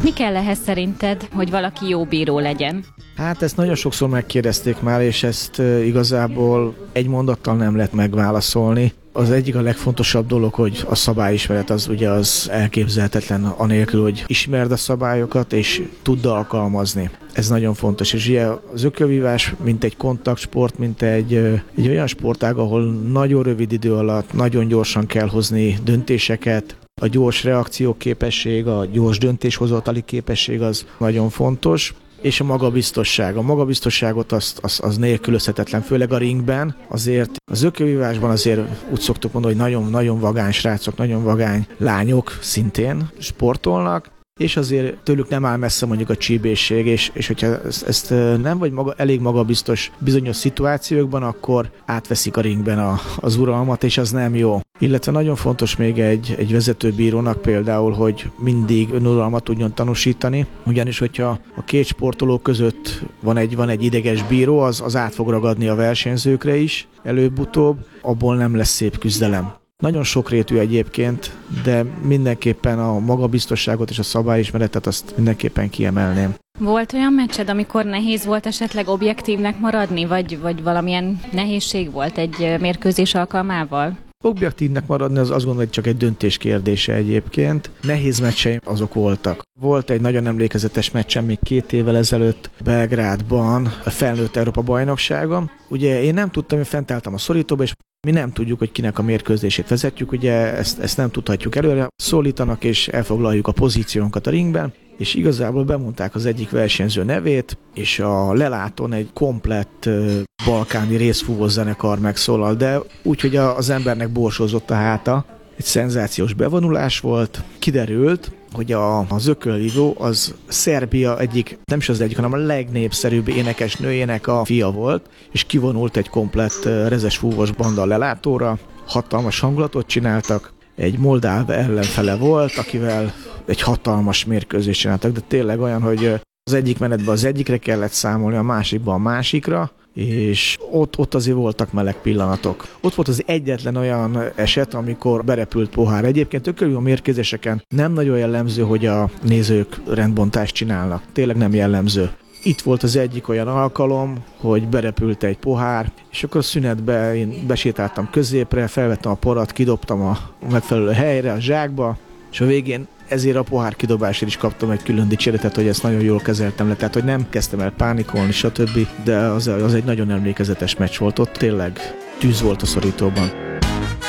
Mi kell ehhez szerinted, hogy valaki jó bíró legyen? Hát ezt nagyon sokszor megkérdezték már, és ezt igazából egy mondattal nem lehet megválaszolni. Az egyik a legfontosabb dolog, hogy a szabályismeret az ugye az elképzelhetetlen anélkül, hogy ismerd a szabályokat és tudd alkalmazni. Ez nagyon fontos, és ugye az ökölvívás, mint egy kontaktsport, mint egy olyan sportág, ahol nagyon rövid idő alatt nagyon gyorsan kell hozni döntéseket, a gyors reakcióképesség, a gyors döntéshozatali képesség az nagyon fontos, és a magabiztosság. A magabiztosságot az nélkülözhetetlen, főleg a ringben. Azért az ökölvívásban azért úgy szoktuk mondani, hogy nagyon-nagyon vagány srácok, nagyon vagány lányok szintén sportolnak, és azért tőlük nem áll messze mondjuk a csípésség, és hogyha ezt nem vagy elég magabiztos bizonyos szituációkban, akkor átveszik a ringben az uralmat, és az nem jó. Illetve nagyon fontos még egy vezetőbírónak például, hogy mindig önuralmat tudjon tanúsítani, ugyanis hogyha a két sportoló között van egy ideges bíró, az át fog ragadni a versenyzőkre is, előbb-utóbb, abból nem lesz szép küzdelem. Nagyon sokrétű egyébként, de mindenképpen a magabiztosságot és a szabályismeretet azt mindenképpen kiemelném. Volt olyan meccsed, amikor nehéz volt esetleg objektívnek maradni, vagy valamilyen nehézség volt egy mérkőzés alkalmával? Objektívnek maradni az azt gondolom, hogy csak egy döntés kérdése egyébként. Nehéz meccseim azok voltak. Volt egy nagyon emlékezetes meccsem még 2 évvel ezelőtt Belgrádban, a felnőtt Európa bajnokságon. Ugye én nem tudtam, hogy fent álltam a szorítóba, és mi nem tudjuk, hogy kinek a mérkőzését vezetjük, ugye ezt nem tudhatjuk előre. Szólítanak és elfoglaljuk a pozíciónkat a ringben, és igazából bemondták az egyik versenyző nevét, és a lelátón egy komplett balkáni részfúvós zenekar megszólal, de úgy, hogy az embernek borsózott a háta. Egy szenzációs bevonulás volt, kiderült, hogy az ökölvívó az Szerbia egyik, nem is az egyik, hanem a legnépszerűbb énekesnőjének a fia volt, és kivonult egy komplett rezes fúvós banda lelátóra, hatalmas hangulatot csináltak, egy moldáv ellenfele volt, akivel egy hatalmas mérkőzést csináltak, de tényleg olyan, hogy az egyik menetben az egyikre kellett számolni, a másikban a másikra, és ott azért voltak meleg pillanatok. Ott volt az egyetlen olyan eset, amikor berepült pohár. Egyébként ökölvívó mérkőzéseken nem nagyon jellemző, hogy a nézők rendbontást csinálnak. Tényleg nem jellemző. Itt volt az egyik olyan alkalom, hogy berepült egy pohár, és akkor a szünetben én besétáltam középre, felvettem a porat, kidobtam a megfelelő helyre, a zsákba, és a végén ezért a pohár kidobásért is kaptam egy külön dicséretet, hogy ezt nagyon jól kezeltem le, tehát hogy nem kezdtem el pánikolni, stb., de az egy nagyon emlékezetes meccs volt, ott tényleg tűz volt a szorítóban.